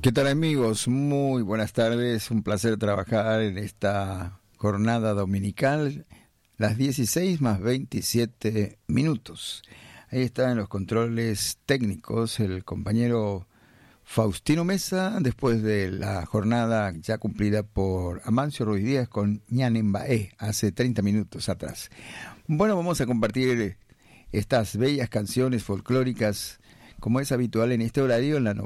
¿Qué tal, amigos? Muy buenas tardes, un placer trabajar en esta jornada dominical, las 16 más 27 minutos. Ahí está en los controles técnicos el compañero Faustino Mesa, después de la jornada ya cumplida por Amancio Ruiz Díaz con Ñanembaé, hace 30 minutos atrás. Bueno, vamos a compartir estas bellas canciones folclóricas, como es habitual en este horario, en la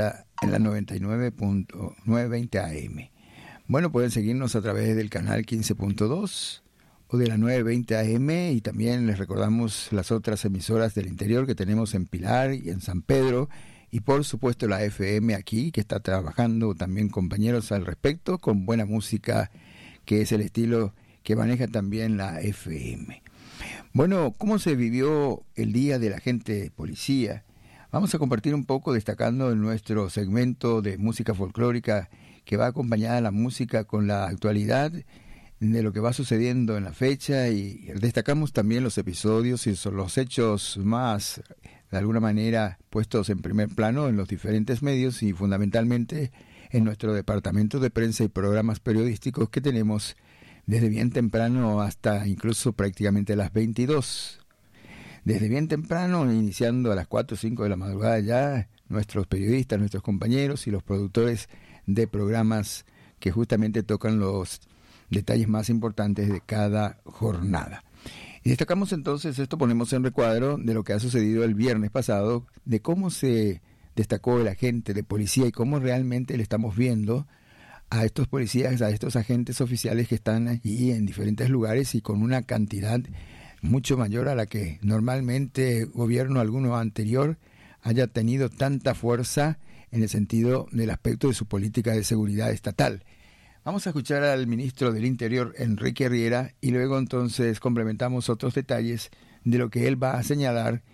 99.920 AM. Bueno, pueden seguirnos a través del canal 15.2 o de la 920 AM, y también les recordamos las otras emisoras del interior que tenemos en Pilar y en San Pedro, y por supuesto la FM aquí, que está trabajando también compañeros al respecto, con buena música, que es el estilo que maneja también la FM. Bueno, ¿cómo se vivió el Día del Agente Policía? Vamos a compartir un poco destacando en nuestro segmento de música folclórica, que va acompañada la música con la actualidad de lo que va sucediendo en la fecha, y destacamos también los episodios y los hechos más, de alguna manera, puestos en primer plano en los diferentes medios y fundamentalmente en nuestro departamento de prensa y programas periodísticos que tenemos desde bien temprano hasta incluso prácticamente las 22. Desde bien temprano, iniciando a las 4 o 5 de la madrugada ya, nuestros periodistas, nuestros compañeros y los productores de programas que justamente tocan los detalles más importantes de cada jornada. Y destacamos entonces esto, ponemos en recuadro de lo que ha sucedido el viernes pasado, de cómo se destacó el agente de policía y cómo realmente le estamos viendo a estos policías, a estos agentes oficiales que están allí en diferentes lugares y con una cantidad mucho mayor a la que normalmente gobierno alguno anterior haya tenido tanta fuerza en el sentido del aspecto de su política de seguridad estatal. Vamos a escuchar al ministro del Interior, Enrique Riera, y luego entonces complementamos otros detalles de lo que él va a señalar,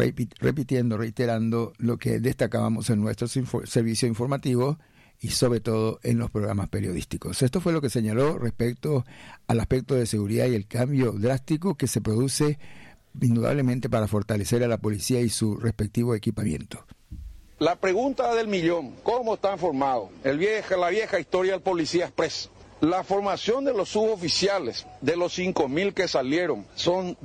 reiterando lo que destacábamos en nuestro servicio informativo y sobre todo en los programas periodísticos. Esto fue lo que señaló respecto al aspecto de seguridad y el cambio drástico que se produce indudablemente para fortalecer a la policía y su respectivo equipamiento. La pregunta del millón: ¿cómo están formados? La vieja historia del Policía Express. La formación de los suboficiales, de los 5.000 que salieron, son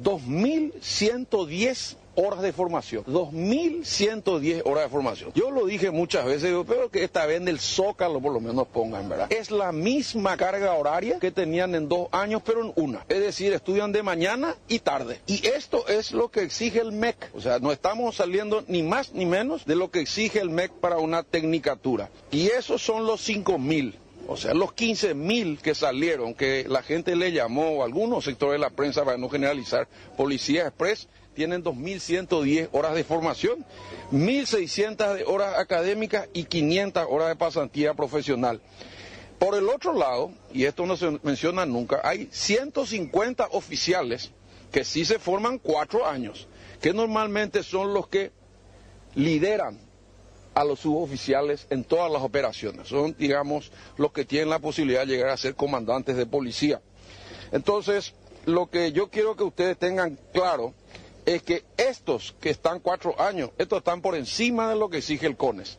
2.110 horas de formación. 2.110 horas de formación. Yo lo dije muchas veces, pero que esta vez en el Zócalo por lo menos pongan, ¿verdad? Es la misma carga horaria que tenían en 2 años, pero en una. Es decir, estudian de mañana y tarde. Y esto es lo que exige el MEC. O sea, no estamos saliendo ni más ni menos de lo que exige el MEC para una tecnicatura. Y esos son los 5.000. O sea, los 15.000 que salieron, que la gente le llamó, o algunos sectores de la prensa, para no generalizar, Policía Express, tienen 2.110 horas de formación, 1.600 de horas académicas y 500 horas de pasantía profesional. Por el otro lado, y esto no se menciona nunca, hay 150 oficiales que sí se forman 4 años, que normalmente son los que lideran a los suboficiales en todas las operaciones. Son, digamos, los que tienen la posibilidad de llegar a ser comandantes de policía. Entonces, lo que yo quiero que ustedes tengan claro es que estos que están 4 años, estos están por encima de lo que exige el CONES.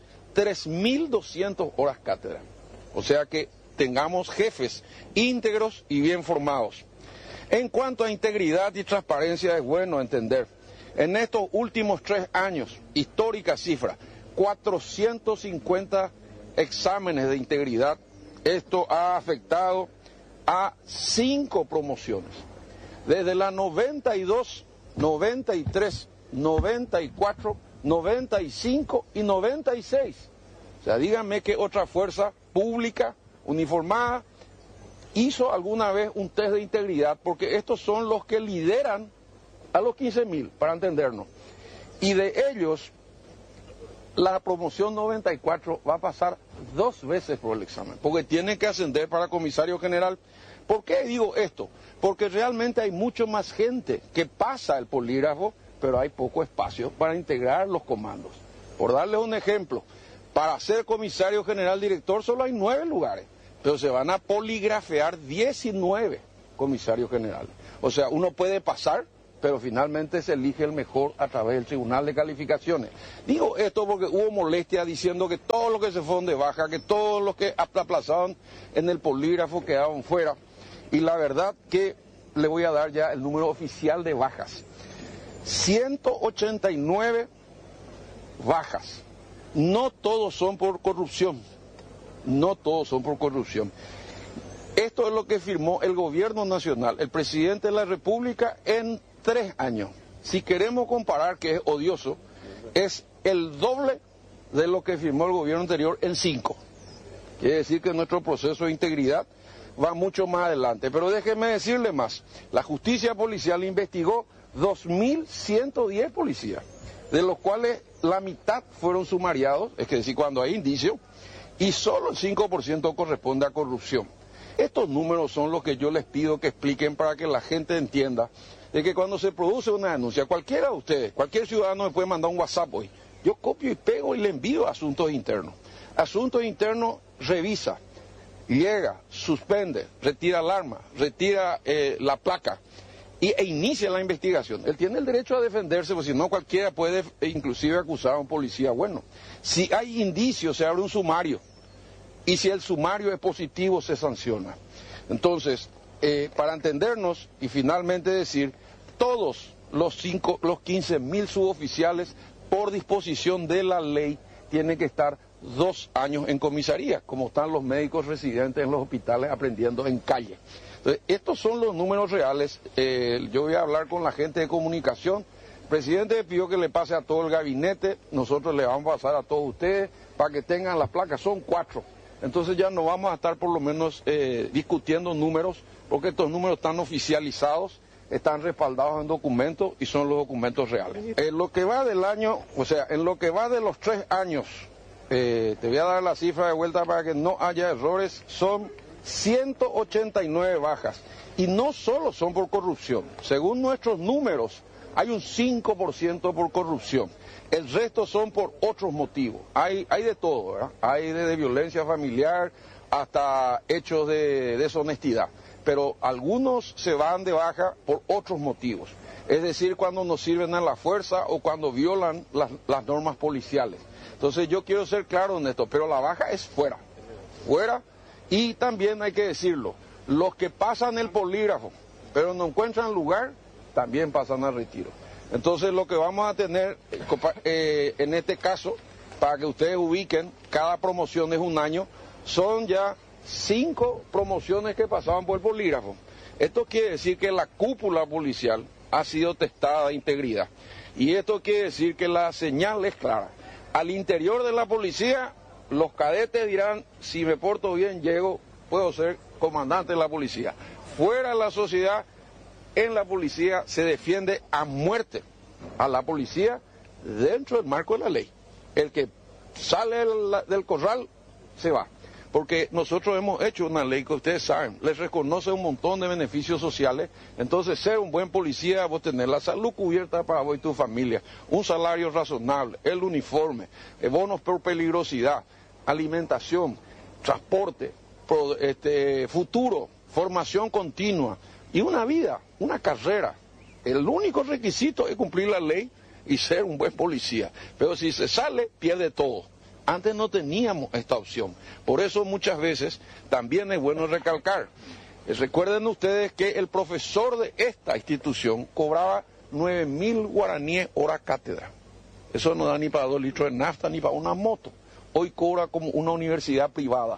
3.200 horas cátedra. O sea que tengamos jefes íntegros y bien formados. En cuanto a integridad y transparencia, es bueno entender, en estos últimos 3 años, histórica cifra, 450 exámenes de integridad. Esto ha afectado a 5 promociones. Desde la 92, 93, 94, 95 y 96. O sea, díganme que otra fuerza pública uniformada hizo alguna vez un test de integridad, porque estos son los que lideran a los 15.000, para entendernos. Y de ellos, la promoción 94 va a pasar 2 veces por el examen, porque tiene que ascender para comisario general. ¿Por qué digo esto? Porque realmente hay mucho más gente que pasa el polígrafo, pero hay poco espacio para integrar los comandos. Por darles un ejemplo, para ser comisario general director solo hay 9 lugares, pero se van a poligrafear 19 comisarios generales. O sea, uno puede pasar, pero finalmente se elige el mejor a través del Tribunal de Calificaciones. Digo esto porque hubo molestia diciendo que todos los que se fueron de baja, que todos los que aplazaban en el polígrafo quedaban fuera, y la verdad que le voy a dar ya el número oficial de bajas. 189 bajas. No todos son por corrupción. No todos son por corrupción. Esto es lo que firmó el gobierno nacional, el presidente de la República, en 3 años. Si queremos comparar, que es odioso, es el doble de lo que firmó el gobierno anterior en 5. Quiere decir que nuestro proceso de integridad va mucho más adelante. Pero déjeme decirle más. La justicia policial investigó 2.110 policías, de los cuales la mitad fueron sumariados, es decir, cuando hay indicio, y solo el 5% corresponde a corrupción. Estos números son los que yo les pido que expliquen para que la gente entienda de que cuando se produce una denuncia, cualquiera de ustedes, cualquier ciudadano me puede mandar un WhatsApp hoy. Yo copio y pego y le envío a Asuntos Internos. Asuntos Internos revisa, llega, suspende, retira el arma, retira la placa e inicia la investigación. Él tiene el derecho a defenderse, porque si no cualquiera puede inclusive acusar a un policía. Bueno, si hay indicios se abre un sumario y si el sumario es positivo se sanciona. Entonces, para entendernos y finalmente decir, todos los 15.000 suboficiales por disposición de la ley tienen que estar 2 años en comisaría, como están los médicos residentes en los hospitales aprendiendo en calle. Entonces, estos son los números reales. Yo voy a hablar con la gente de comunicación. El presidente me pidió que le pase a todo el gabinete, nosotros le vamos a pasar a todos ustedes para que tengan las placas, son 4. Entonces ya no vamos a estar por lo menos discutiendo números, porque estos números están oficializados, están respaldados en documentos y son los documentos reales. En lo que va del año, o sea, en lo que va de los 3 años, te voy a dar la cifra de vuelta para que no haya errores, son 189 bajas. Y no solo son por corrupción, según nuestros números, hay un 5% por corrupción. El resto son por otros motivos. Hay de todo, ¿verdad? Hay de violencia familiar hasta hechos de deshonestidad. Pero algunos se van de baja por otros motivos. Es decir, cuando no sirven a la fuerza o cuando violan las normas policiales. Entonces yo quiero ser claro en esto, pero la baja es fuera. Fuera, y también hay que decirlo, los que pasan el polígrafo, pero no encuentran lugar, también pasan al retiro. Entonces lo que vamos a tener en este caso, para que ustedes ubiquen, cada promoción es 1 año, son ya 5 promociones que pasaban por el polígrafo. Esto quiere decir que la cúpula policial ha sido testada de integridad. Y esto quiere decir que la señal es clara. Al interior de la policía, los cadetes dirán, si me porto bien, llego, puedo ser comandante de la policía. Fuera de la sociedad, en la policía se defiende a muerte a la policía dentro del marco de la ley. El que sale del corral se va. Porque nosotros hemos hecho una ley que ustedes saben, les reconoce un montón de beneficios sociales. Entonces, ser un buen policía, vos tener la salud cubierta para vos y tu familia, un salario razonable, el uniforme, bonos por peligrosidad, alimentación, transporte, futuro, formación continua y una vida, una carrera. El único requisito es cumplir la ley y ser un buen policía. Pero si se sale, pierde todo. Antes no teníamos esta opción. Por eso muchas veces también es bueno recalcar. Recuerden ustedes que el profesor de esta institución cobraba 9.000 guaraníes hora cátedra. Eso no da ni para 2 litros de nafta ni para una moto. Hoy cobra como una universidad privada.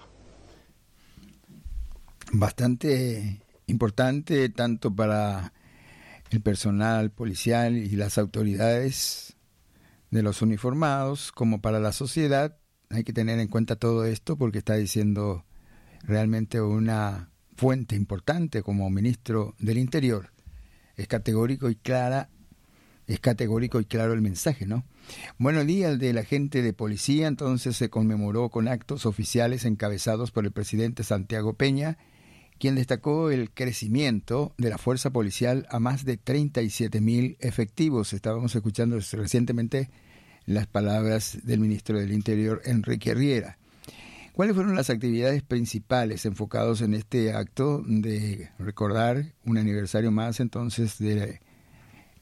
Bastante importante tanto para el personal policial y las autoridades de los uniformados como para la sociedad. Hay que tener en cuenta todo esto porque está diciendo realmente una fuente importante como ministro del Interior. Es categórico y claro el mensaje, ¿no? Bueno, el Día del Agente de Policía entonces se conmemoró con actos oficiales encabezados por el presidente Santiago Peña, quien destacó el crecimiento de la fuerza policial a más de 37.000 efectivos. Estábamos escuchando recientemente las palabras del ministro del Interior, Enrique Riera. ¿Cuáles fueron las actividades principales enfocadas en este acto de recordar un aniversario más entonces de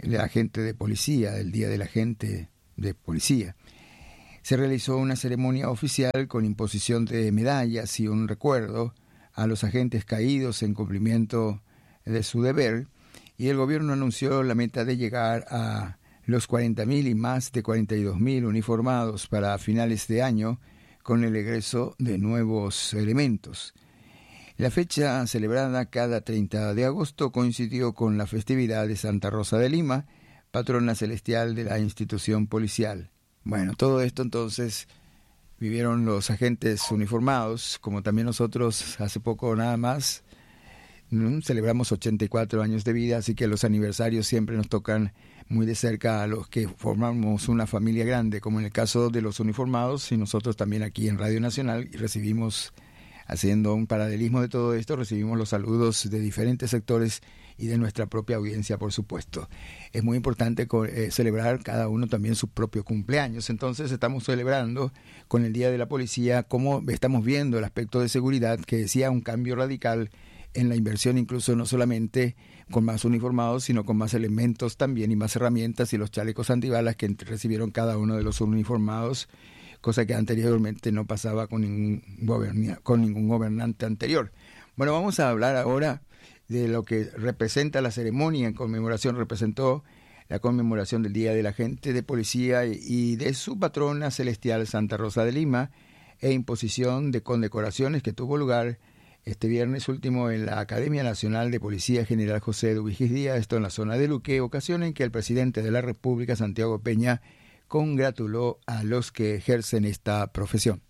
el agente de policía, el Día del Agente de Policía. Se realizó una ceremonia oficial con imposición de medallas y un recuerdo a los agentes caídos en cumplimiento de su deber, y el gobierno anunció la meta de llegar a los 40.000 y más de 42.000 uniformados para finales de año, con el egreso de nuevos elementos. La fecha, celebrada cada 30 de agosto, coincidió con la festividad de Santa Rosa de Lima, patrona celestial de la institución policial. Bueno, todo esto entonces vivieron los agentes uniformados, como también nosotros hace poco nada más. Celebramos 84 años de vida, así que los aniversarios siempre nos tocan muy de cerca a los que formamos una familia grande, como en el caso de los uniformados, y nosotros también aquí en Radio Nacional, y recibimos, haciendo un paralelismo de todo esto, recibimos los saludos de diferentes sectores y de nuestra propia audiencia, por supuesto. Es muy importante celebrar cada uno también su propio cumpleaños. Entonces estamos celebrando con el Día de la Policía cómo estamos viendo el aspecto de seguridad, que decía un cambio radical en la inversión, incluso no solamente con más uniformados, sino con más elementos también y más herramientas, y los chalecos antibalas que recibieron cada uno de los uniformados, cosa que anteriormente no pasaba con ningún gobernante anterior. Bueno, vamos a hablar ahora de lo que representa la ceremonia en conmemoración, representó la conmemoración del Día del Agente de Policía y de su patrona celestial Santa Rosa de Lima, e imposición de condecoraciones que tuvo lugar este viernes último en la Academia Nacional de Policía General José Dubigis Díaz, esto en la zona de Luque, ocasión en que el presidente de la República, Santiago Peña, congratuló a los que ejercen esta profesión.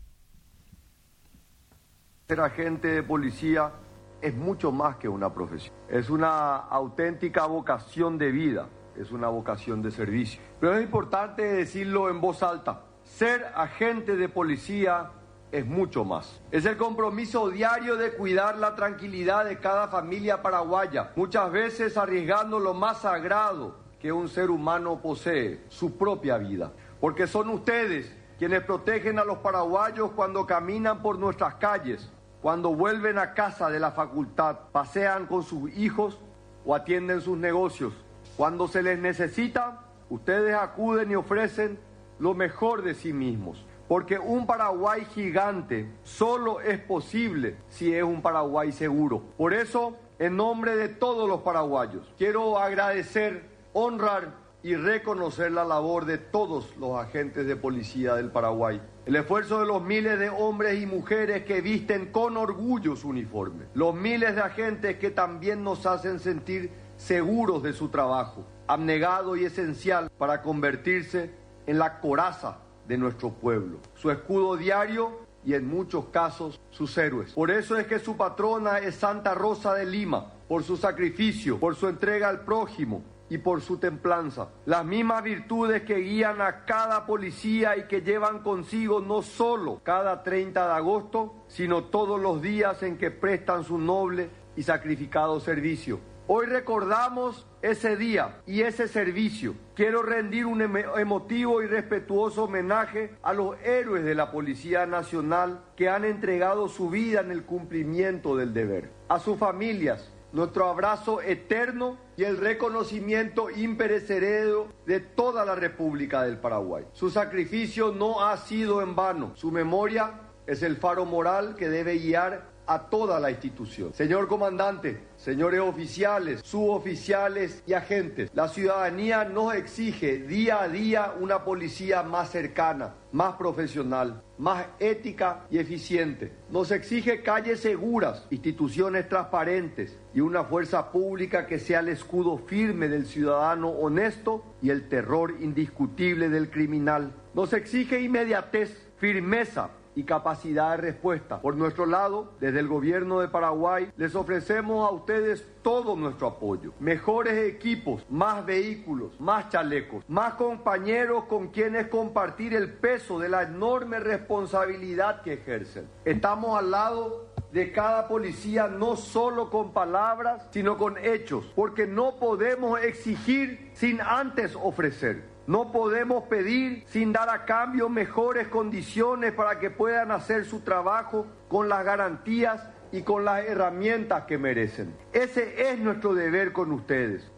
Ser agente de policía es mucho más que una profesión. Es una auténtica vocación de vida, es una vocación de servicio. Pero es importante decirlo en voz alta. Ser agente de policía es mucho más. Es el compromiso diario de cuidar la tranquilidad de cada familia paraguaya, muchas veces arriesgando lo más sagrado que un ser humano posee, su propia vida. Porque son ustedes quienes protegen a los paraguayos cuando caminan por nuestras calles, cuando vuelven a casa de la facultad, pasean con sus hijos o atienden sus negocios. Cuando se les necesita, ustedes acuden y ofrecen lo mejor de sí mismos. Porque un Paraguay gigante solo es posible si es un Paraguay seguro. Por eso, en nombre de todos los paraguayos, quiero agradecer, honrar y reconocer la labor de todos los agentes de policía del Paraguay. El esfuerzo de los miles de hombres y mujeres que visten con orgullo su uniforme. Los miles de agentes que también nos hacen sentir seguros de su trabajo, abnegado y esencial para convertirse en la coraza de nuestro pueblo, su escudo diario y en muchos casos sus héroes. Por eso es que su patrona es Santa Rosa de Lima, por su sacrificio, por su entrega al prójimo y por su templanza. Las mismas virtudes que guían a cada policía y que llevan consigo no solo cada 30 de agosto, sino todos los días en que prestan su noble y sacrificado servicio. Hoy recordamos ese día y ese servicio. Quiero rendir un emotivo y respetuoso homenaje a los héroes de la Policía Nacional que han entregado su vida en el cumplimiento del deber. A sus familias, nuestro abrazo eterno y el reconocimiento imperecedero de toda la República del Paraguay. Su sacrificio no ha sido en vano. Su memoria es el faro moral que debe guiar a toda la institución. Señor comandante, señores oficiales, suboficiales y agentes, la ciudadanía nos exige día a día una policía más cercana, más profesional, más ética y eficiente. Nos exige calles seguras, instituciones transparentes y una fuerza pública que sea el escudo firme del ciudadano honesto y el terror indiscutible del criminal. Nos exige inmediatez, firmeza y capacidad de respuesta. Por nuestro lado, desde el gobierno de Paraguay, les ofrecemos a ustedes todo nuestro apoyo. Mejores equipos, más vehículos, más chalecos, más compañeros con quienes compartir el peso de la enorme responsabilidad que ejercen. Estamos al lado de cada policía no solo con palabras, sino con hechos, porque no podemos exigir sin antes ofrecer. No podemos pedir sin dar a cambio mejores condiciones para que puedan hacer su trabajo con las garantías y con las herramientas que merecen. Ese es nuestro deber con ustedes.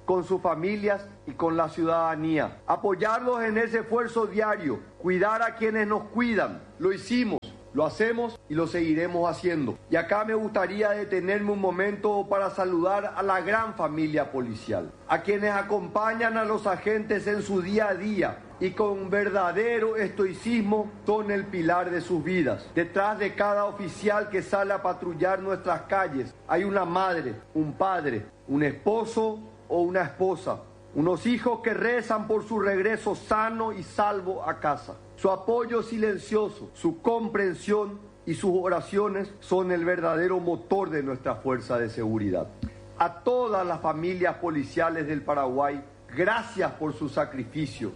con sus familias y con la ciudadanía. Apoyarlos en ese esfuerzo diario, cuidar a quienes nos cuidan. Lo hicimos, lo hacemos y lo seguiremos haciendo. Y acá me gustaría detenerme un momento para saludar a la gran familia policial, a quienes acompañan a los agentes en su día a día y con verdadero estoicismo son el pilar de sus vidas. Detrás de cada oficial que sale a patrullar nuestras calles hay una madre, un padre, un esposo o una esposa, unos hijos que rezan por su regreso sano y salvo a casa. Su apoyo silencioso, su comprensión y sus oraciones son el verdadero motor de nuestra fuerza de seguridad. A todas las familias policiales del Paraguay, gracias por su sacrificio.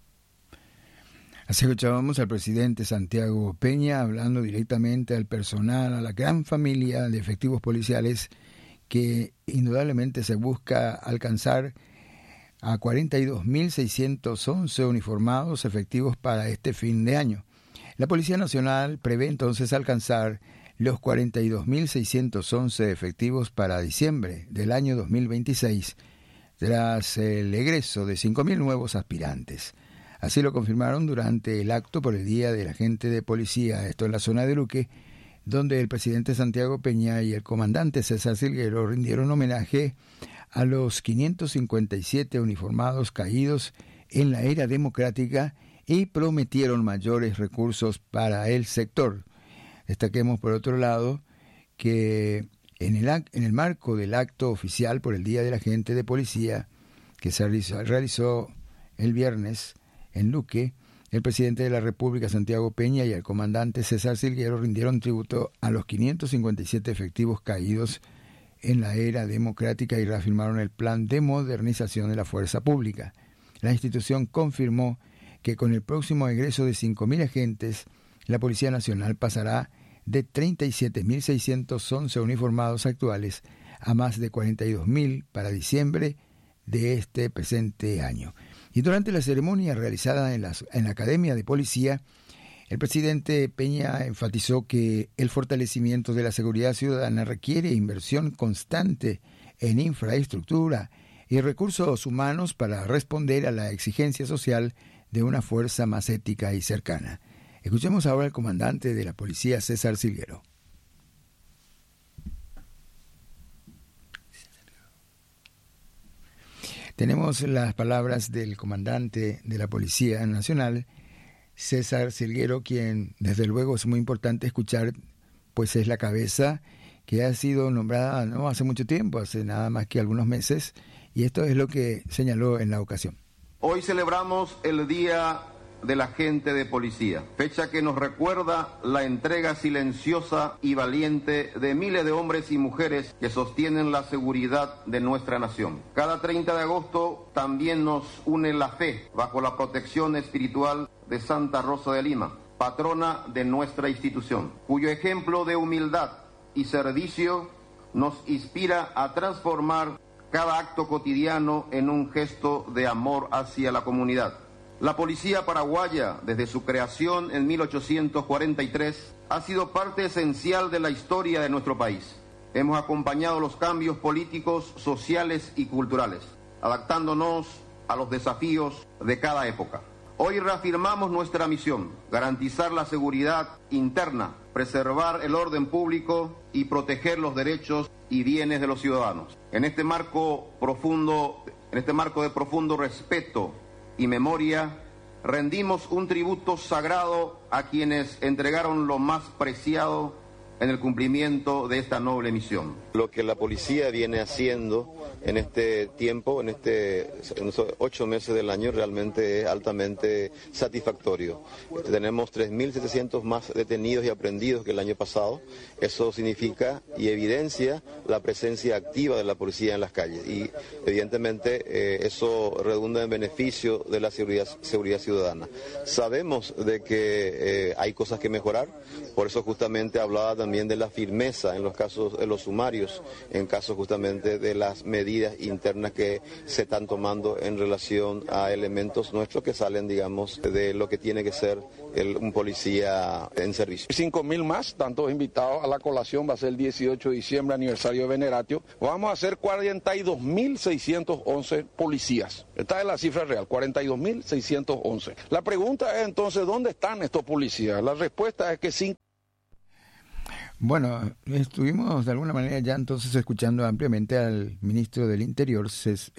Así escuchábamos al presidente Santiago Peña hablando directamente al personal, a la gran familia de efectivos policiales que indudablemente se busca alcanzar a 42.611 uniformados efectivos para este fin de año. La Policía Nacional prevé entonces alcanzar los 42.611 efectivos para diciembre del año 2026, tras el egreso de 5.000 nuevos aspirantes. Así lo confirmaron durante el acto por el Día del Agente de Policía, esto en la zona de Luque, donde el presidente Santiago Peña y el comandante César Silguero rindieron homenaje a los 557 uniformados caídos en la era democrática y prometieron mayores recursos para el sector. Destaquemos por otro lado que en el marco del acto oficial por el Día del Agente de Policía que se realizó el viernes en Luque, el presidente de la República, Santiago Peña, y el comandante César Silguero rindieron tributo a los 557 efectivos caídos en la era democrática y reafirmaron el plan de modernización de la fuerza pública. La institución confirmó que con el próximo egreso de 5.000 agentes, la Policía Nacional pasará de 37.611 uniformados actuales a más de 42.000 para diciembre de este presente año. Y durante la ceremonia realizada en la Academia de Policía, el presidente Peña enfatizó que el fortalecimiento de la seguridad ciudadana requiere inversión constante en infraestructura y recursos humanos para responder a la exigencia social de una fuerza más ética y cercana. Escuchemos ahora al comandante de la policía, César Silguero. Tenemos las palabras del comandante de la Policía Nacional, César Silguero, quien desde luego es muy importante escuchar, pues es la cabeza que ha sido nombrada no hace mucho tiempo, hace nada más que algunos meses, y esto es lo que señaló en la ocasión. Hoy celebramos el Día del Agente de Policía, fecha que nos recuerda la entrega silenciosa y valiente de miles de hombres y mujeres que sostienen la seguridad de nuestra nación. Cada 30 de agosto también nos une la fe bajo la protección espiritual de Santa Rosa de Lima, patrona de nuestra institución, cuyo ejemplo de humildad y servicio nos inspira a transformar cada acto cotidiano en un gesto de amor hacia la comunidad. La policía paraguaya, desde su creación en 1843, ha sido parte esencial de la historia de nuestro país. Hemos acompañado los cambios políticos, sociales y culturales, adaptándonos a los desafíos de cada época. Hoy reafirmamos nuestra misión: garantizar la seguridad interna, preservar el orden público y proteger los derechos y bienes de los ciudadanos. En este marco de profundo respeto y memoria, rendimos un tributo sagrado a quienes entregaron lo más preciado en el cumplimiento de esta noble misión. Lo que la policía viene haciendo en este tiempo, en esos 8 meses del año, realmente es altamente satisfactorio. Tenemos 3.700 más detenidos y aprehendidos que el año pasado. Eso significa y evidencia la presencia activa de la policía en las calles. Y evidentemente eso redunda en beneficio de la seguridad ciudadana. Sabemos de que hay cosas que mejorar, por eso justamente hablaba también también de la firmeza en los casos de los sumarios, en casos justamente de las medidas internas que se están tomando en relación a elementos nuestros que salen, digamos, de lo que tiene que ser un policía en servicio. 5.000 más, tantos invitados a la colación, va a ser el 18 de diciembre, aniversario de Veneratio. Vamos a hacer 42.611 policías. Esta es la cifra real, 42.611. La pregunta es entonces, ¿dónde están estos policías? La respuesta es que sí. Bueno, estuvimos de alguna manera ya entonces escuchando ampliamente al ministro del Interior,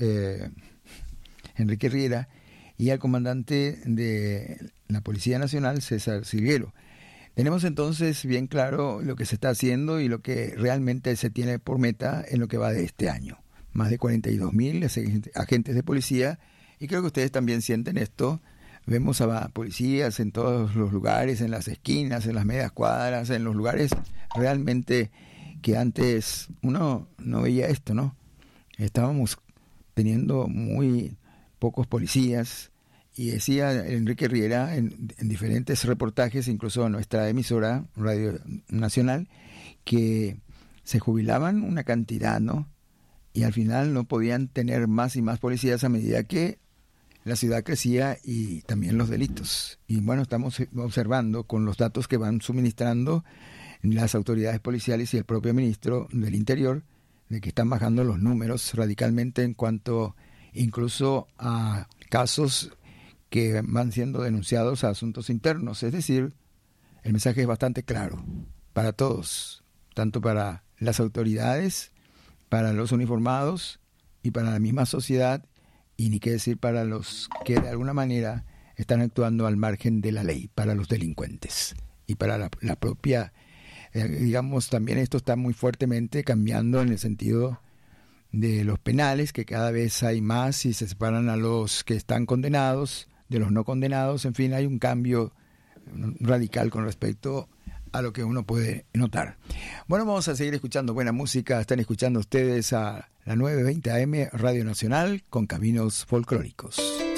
Enrique Riera, y al comandante de la Policía Nacional, César Silguero. Tenemos entonces bien claro lo que se está haciendo y lo que realmente se tiene por meta en lo que va de este año. Más de 42.000 agentes de policía, y creo que ustedes también sienten esto. Vemos a policías en todos los lugares, en las esquinas, en las medias cuadras, en los lugares realmente que antes uno no veía esto, ¿no? Estábamos teniendo muy pocos policías, y decía Enrique Riera en diferentes reportajes, incluso en nuestra emisora Radio Nacional, que se jubilaban una cantidad, ¿no? Y al final no podían tener más y más policías a medida que la ciudad crecía y también los delitos. Y bueno, estamos observando con los datos que van suministrando las autoridades policiales y el propio ministro del Interior, de que están bajando los números radicalmente en cuanto incluso a casos que van siendo denunciados a asuntos internos. Es decir, el mensaje es bastante claro para todos, tanto para las autoridades, para los uniformados y para la misma sociedad, y ni qué decir para los que de alguna manera están actuando al margen de la ley, para los delincuentes y para la propia, digamos, también esto está muy fuertemente cambiando en el sentido de los penales, que cada vez hay más y se separan a los que están condenados de los no condenados. En fin, hay un cambio radical con respecto a lo que uno puede notar. Bueno, vamos a seguir escuchando buena música. Están escuchando ustedes a la 920 AM Radio Nacional con Caminos Folclóricos.